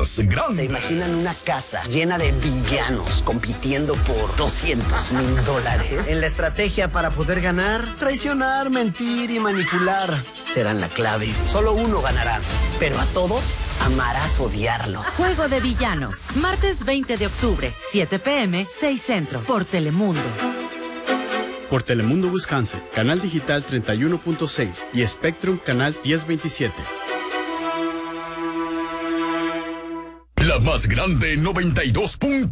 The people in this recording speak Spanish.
más grande. ¿Se imaginan una casa llena de villanos compitiendo por $200,000? En la estrategia para poder ganar, traicionar, mentir y manipular serán la clave. Solo uno ganará, pero a todos amarás odiarlos. Juego de Villanos, martes 20 de octubre, 7 p.m., 6 Centro, por Telemundo. Por Telemundo Wisconsin, canal digital 31.6 y Spectrum canal 1027. La más grande 92.1.